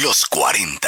Los 40.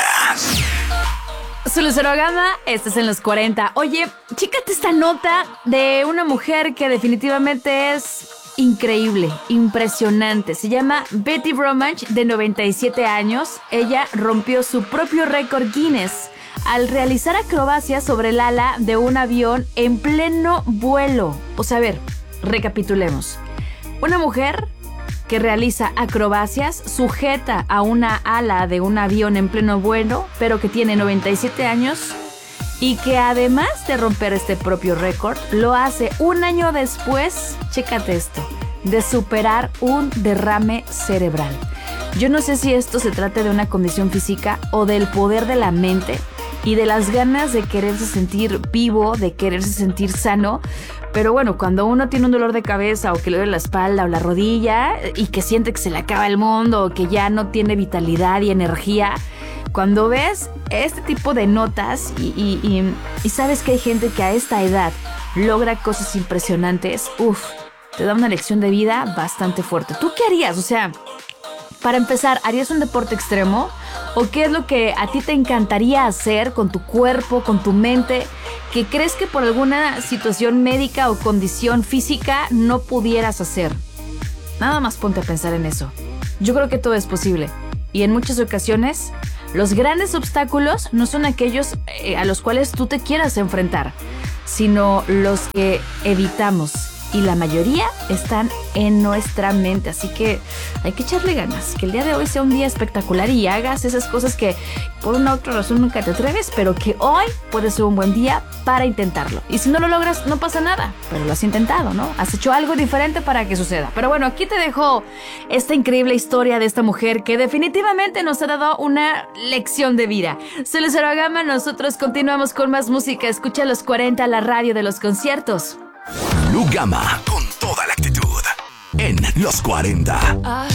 Soy Lucero Gama, este es En los 40. Oye, chécate esta nota de una mujer que definitivamente es increíble, impresionante. Se llama Betty Bromwich, de 97 años. Ella rompió su propio récord Guinness al realizar acrobacias sobre el ala de un avión en pleno vuelo. O sea, a ver, recapitulemos. Una mujer que realiza acrobacias sujeta a una ala de un avión en pleno vuelo, pero que tiene 97 años y que además de romper este propio récord, lo hace un año después, chécate esto, de superar un derrame cerebral. Yo no sé si esto se trata de una condición física o del poder de la mente y de las ganas de quererse sentir vivo, de quererse sentir sano. Pero bueno, cuando uno tiene un dolor de cabeza o que le duele la espalda o la rodilla y que siente que se le acaba el mundo o que ya no tiene vitalidad y energía, cuando ves este tipo de notas y sabes que hay gente que a esta edad logra cosas impresionantes, te da una lección de vida bastante fuerte. ¿Tú qué harías? O sea, para empezar, ¿harías un deporte extremo? ¿O qué es lo que a ti te encantaría hacer con tu cuerpo, con tu mente, que crees que por alguna situación médica o condición física no pudieras hacer? Nada más ponte a pensar en eso. Yo creo que todo es posible. Y en muchas ocasiones, los grandes obstáculos no son aquellos a los cuales tú te quieras enfrentar, sino los que evitamos. Y la mayoría están en nuestra mente, así que hay que echarle ganas, que el día de hoy sea un día espectacular y hagas esas cosas que por una u otra razón nunca te atreves, pero que hoy puede ser un buen día para intentarlo. Y si no lo logras, no pasa nada, pero lo has intentado, ¿no? Has hecho algo diferente para que suceda. Pero bueno, aquí te dejo esta increíble historia de esta mujer que definitivamente nos ha dado una lección de vida. Soy Lucero Gama, nosotros continuamos con más música. Escucha Los 40, la radio de los conciertos. Lu Gama, con toda la actitud, en Los 40.